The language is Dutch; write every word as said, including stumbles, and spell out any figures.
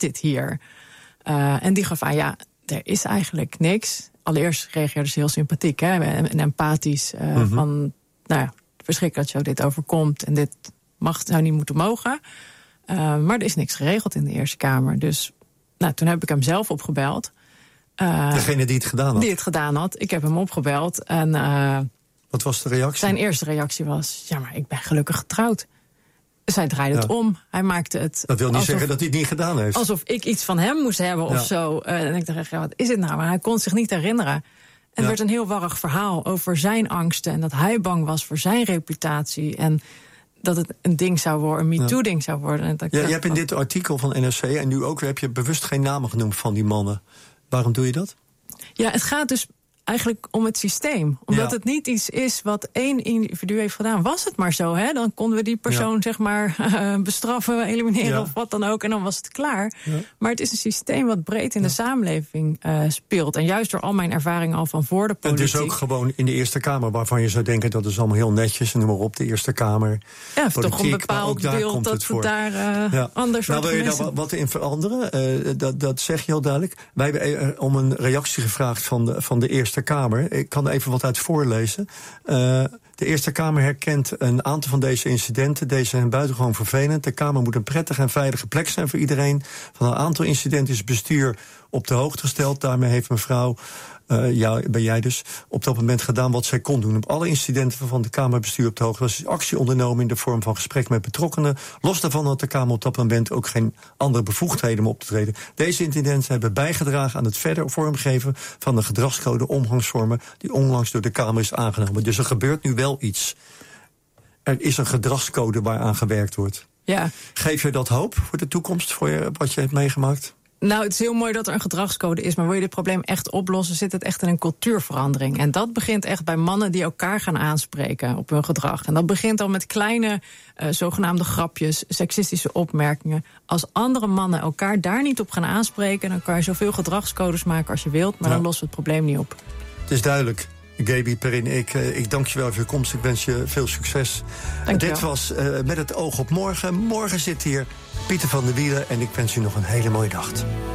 dit hier? Uh, en die gaf aan, ja, er is eigenlijk niks. Allereerst reageerde ze heel sympathiek, hè, en empathisch. Uh, mm-hmm. Van, nou ja, verschrikkelijk dat je dit overkomt. En dit mag, zou niet moeten mogen. Uh, maar er is niks geregeld in de Eerste Kamer. Dus nou, toen heb ik hem zelf opgebeld. Uh, Degene die het gedaan had? Die het gedaan had. Ik heb hem opgebeld. En, uh, wat was de reactie? Zijn eerste reactie was, ja, maar ik ben gelukkig getrouwd. Zij draaide het ja. om. Hij maakte het. Dat wil niet alsof, zeggen dat hij het niet gedaan heeft. Alsof ik iets van hem moest hebben ja. of zo. Uh, en ik dacht, ja, wat is het nou? Maar hij kon zich niet herinneren. En ja. het werd een heel warrig verhaal over zijn angsten. En dat hij bang was voor zijn reputatie. En dat het een ding zou worden, een MeToo-ding ja. zou worden. En dat ja, dacht, je hebt in dit artikel van N R C en nu ook heb je bewust geen namen genoemd van die mannen. Waarom doe je dat? Ja, het gaat dus eigenlijk om het systeem. Omdat ja. het niet iets is wat één individu heeft gedaan. Was het maar zo, hè? Dan konden we die persoon ja. zeg maar uh, bestraffen, elimineren ja. of wat dan ook. En dan was het klaar. Ja. Maar het is een systeem wat breed in ja. de samenleving uh, speelt. En juist door al mijn ervaringen al van voor de politiek. En dus ook gewoon in de Eerste Kamer, waarvan je zou denken dat is allemaal heel netjes en noem maar op, de Eerste Kamer. Ja, of toch een bepaald beeld dat het daar uh, ja. anders nou, wordt. Wil je daar wat in veranderen? Uh, dat, dat zeg je heel duidelijk. Wij hebben uh, om een reactie gevraagd van de, van de Eerste Kamer. Ik kan er even wat uit voorlezen. Uh, de Eerste Kamer herkent een aantal van deze incidenten. Deze zijn buitengewoon vervelend. De Kamer moet een prettige en veilige plek zijn voor iedereen. Van een aantal incidenten is het bestuur op de hoogte gesteld. Daarmee heeft mevrouw, uh, ja, ben jij dus, op dat moment gedaan wat zij kon doen. Op alle incidenten waarvan de Kamerbestuur op de hoogte was, is actie ondernomen in de vorm van gesprek met betrokkenen. Los daarvan had de Kamer op dat moment ook geen andere bevoegdheden om op te treden. Deze incidenten hebben bijgedragen aan het verder vormgeven van de gedragscode omgangsvormen die onlangs door de Kamer is aangenomen. Dus er gebeurt nu wel iets. Er is een gedragscode waaraan gewerkt wordt. Ja. Geef je dat hoop voor de toekomst, voor je, wat je hebt meegemaakt? Nou, het is heel mooi dat er een gedragscode is, maar wil je dit probleem echt oplossen, zit het echt in een cultuurverandering. En dat begint echt bij mannen die elkaar gaan aanspreken op hun gedrag. En dat begint al met kleine uh, zogenaamde grapjes, seksistische opmerkingen. Als andere mannen elkaar daar niet op gaan aanspreken, dan kan je zoveel gedragscodes maken als je wilt, maar ja. dan lossen we het probleem niet op. Het is duidelijk. Gaby Perrin, ik, ik dank je wel voor je komst. Ik wens je veel succes. Dank je Dit wel. was uh, Met het oog op morgen. Morgen zit hier Pieter van der Wielen en ik wens u nog een hele mooie dag.